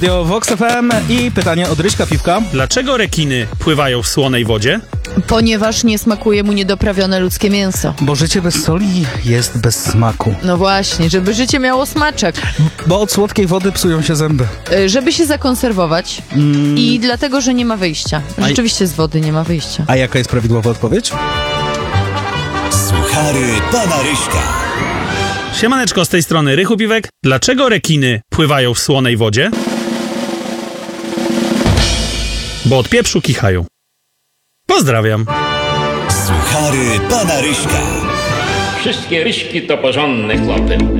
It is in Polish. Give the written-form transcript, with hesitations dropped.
Radio Vox FM i pytanie od Ryśka Piwka. Dlaczego rekiny pływają w słonej wodzie? Ponieważ nie smakuje mu niedoprawione ludzkie mięso. Bo życie bez soli jest bez smaku. No właśnie, żeby życie miało smaczek. Bo od słodkiej wody psują się zęby. Żeby się zakonserwować i dlatego, że nie ma wyjścia. Rzeczywiście z wody nie ma wyjścia. A jaka jest prawidłowa odpowiedź? Suchary pana Ryśka. Siemaneczko, z tej strony Rychu Piwek. Dlaczego rekiny pływają w słonej wodzie? Bo od pieprzu kichają. Pozdrawiam. Suchary pana Ryśka. Wszystkie Ryśki to porządne chłopy.